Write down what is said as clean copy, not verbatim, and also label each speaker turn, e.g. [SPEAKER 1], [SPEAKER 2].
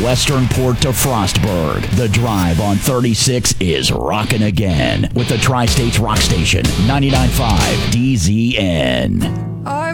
[SPEAKER 1] Western Port to Frostburg, the drive on 36 is rocking again with the Tri-States Rock Station, 99.5 DZN.